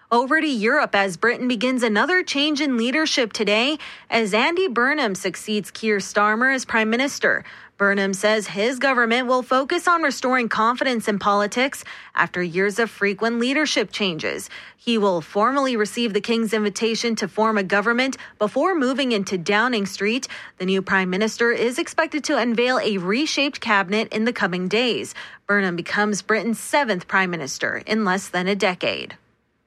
Over to Europe as Britain begins another change in leadership today as Andy Burnham succeeds Keir Starmer as Prime Minister. Burnham says his government will focus on restoring confidence in politics after years of frequent leadership changes. He will formally receive the King's invitation to form a government before moving into Downing Street. The new Prime Minister is expected to unveil a reshaped cabinet in the coming days. Burnham becomes Britain's seventh Prime Minister in less than a decade.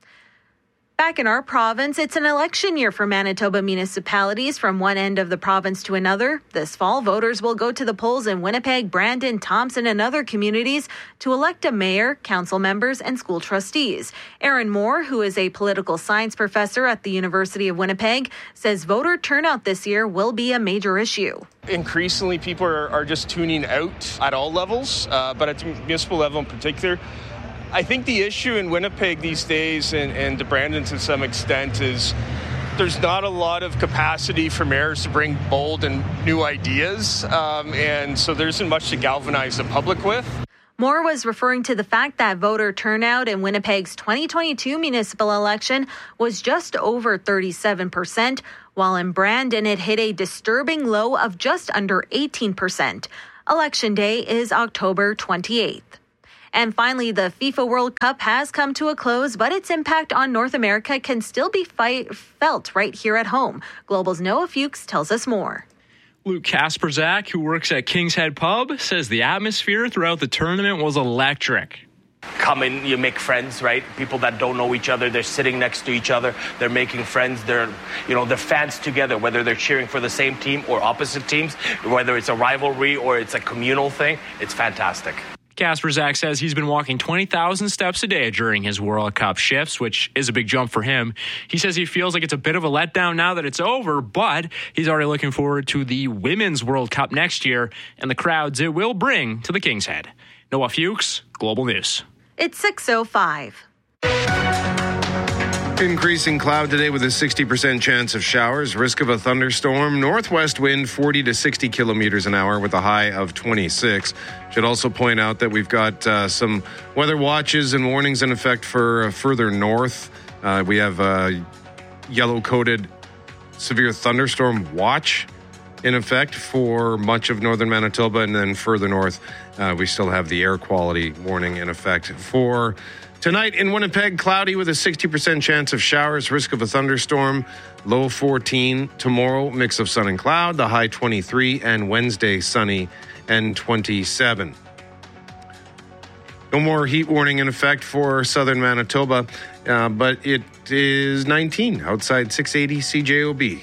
Back in our province, it's an election year for Manitoba municipalities from one end of the province to another. This fall, voters will go to the polls in Winnipeg, Brandon, Thompson, and other communities to elect a mayor, council members, and school trustees. Aaron Moore, who is a political science professor at the University of Winnipeg, says voter turnout this year will be a major issue. Increasingly, people are, are just tuning out at all levels, uh, but at the municipal level in particular. I think the issue in Winnipeg these days, and, and to Brandon to some extent, is there's not a lot of capacity for mayors to bring bold and new ideas, um, and so there isn't much to galvanize the public with. Moore was referring to the fact that voter turnout in Winnipeg's twenty twenty-two municipal election was just over thirty-seven percent, while in Brandon it hit a disturbing low of just under eighteen percent. Election day is October twenty-eighth. And finally, the FIFA World Cup has come to a close, but its impact on North America can still be fight- felt right here at home. Global's Noah Fuchs tells us more. Luke Kasperzak, who works at King's Head Pub, says the atmosphere throughout the tournament was electric. Come in, you make friends, right? People that don't know each other, they're sitting next to each other, they're making friends, they're, you know, they're fans together, whether they're cheering for the same team or opposite teams, whether it's a rivalry or it's a communal thing, it's fantastic. Kasperzak says he's been walking twenty thousand steps a day during his World Cup shifts, which is a big jump for him. He says he feels like it's a bit of a letdown now that it's over, but he's already looking forward to the Women's World Cup next year and the crowds it will bring to the King's Head. Noah Fuchs, Global News. It's six oh five. Increasing cloud today with a sixty percent chance of showers, risk of a thunderstorm, northwest wind forty to sixty kilometers an hour with a high of twenty-six. Should also point out that we've got uh, some weather watches and warnings in effect for uh, further north. Uh, we have a yellow-coated severe thunderstorm watch in effect for much of northern Manitoba, and then further north, uh, we still have the air quality warning in effect for tonight in Winnipeg. Cloudy with a sixty percent chance of showers, risk of a thunderstorm, low fourteen. Tomorrow, mix of sun and cloud, the high twenty-three, and Wednesday, sunny and twenty-seven. No more heat warning in effect for southern Manitoba, uh, but it is nineteen outside six eighty C J O B.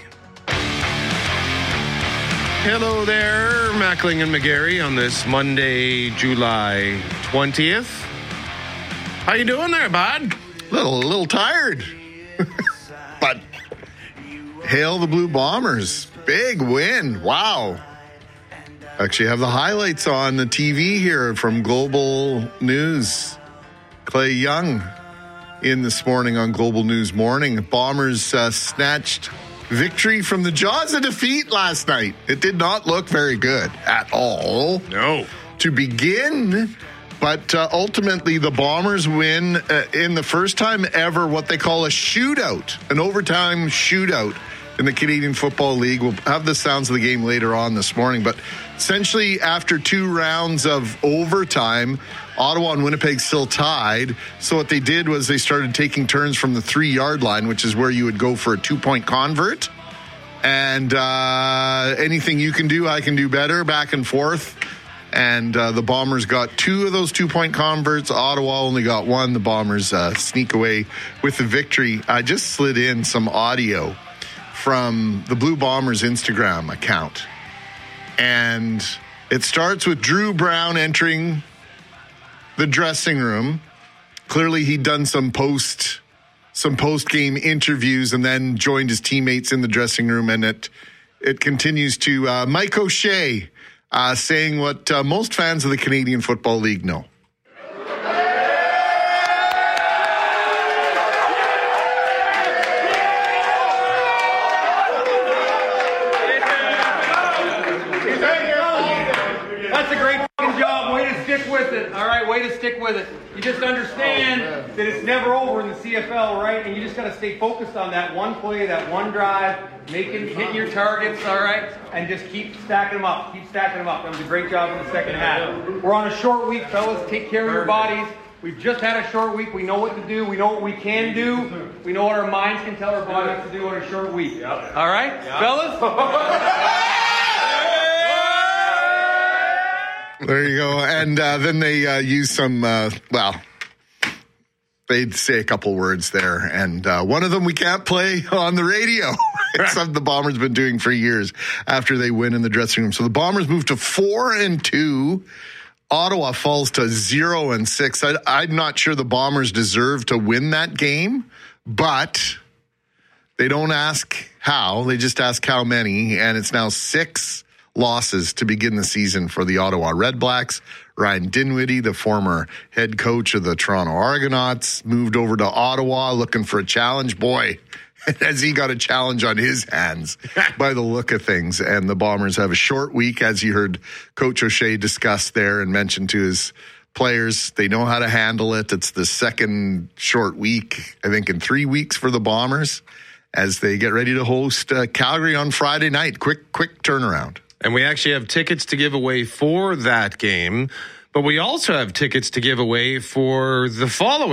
Hello there, Mackling and McGarry on this Monday, July twentieth. How you doing there, bud? Little, a little tired. But hail the Blue Bombers. Big win. Wow. Actually have the highlights on the T V here from Global News. Clay Young in this morning on Global News Morning. Bombers uh, snatched victory from the jaws of defeat last night. It did not look very good at all. No. To begin, but uh, ultimately the Bombers win uh, in the first time ever what they call a shootout, an overtime shootout in the Canadian Football League. We'll have the sounds of the game later on this morning, but essentially after two rounds of overtime, Ottawa and Winnipeg still tied. So what they did was they started taking turns from the three-yard line, which is where you would go for a two-point convert. And uh, anything you can do, I can do better, back and forth. And uh, the Bombers got two of those two-point converts. Ottawa only got one. The Bombers uh, sneak away with the victory. I just slid in some audio from the Blue Bombers Instagram account. And it starts with Drew Brown entering the dressing room. Clearly he'd done some post some post-game interviews and then joined his teammates in the dressing room. And it it continues to uh, Mike O'Shea uh, saying what uh, most fans of the Canadian Football League know. That's a great job. Way to stick with it. All right, way to stick with it. You just understand understand that it's never over in the C F L, right? And you just got to stay focused on that one play, that one drive, making, hitting your targets, all right? And just keep stacking them up. Keep stacking them up. That was a great job in the second half. We're on a short week, fellas. Take care of your bodies. We've just had a short week. We know what to do. We know what we can do. We know what our minds can tell our bodies to do on a short week. Yep. All right, yep. Fellas? There you go. And uh, then they uh, use some, uh, well, they'd say a couple words there. And uh, one of them we can't play on the radio. It's something the Bombers been doing for years after they win in the dressing room. So the Bombers move to four and two. Ottawa falls to zero and six. I, I'm not sure the Bombers deserve to win that game, but they don't ask how. They just ask how many, and it's now six losses to begin the season for the Ottawa Redblacks. Ryan Dinwiddie, the former head coach of the Toronto Argonauts, moved over to Ottawa looking for a challenge. Boy, has he got a challenge on his hands by the look of things. And the Bombers have a short week, as you heard Coach O'Shea discuss there and mention to his players. They know how to handle it. It's the second short week, I think, in three weeks for the Bombers as they get ready to host uh, Calgary on Friday night. Quick, quick turnaround. And we actually have tickets to give away for that game, but we also have tickets to give away for the following.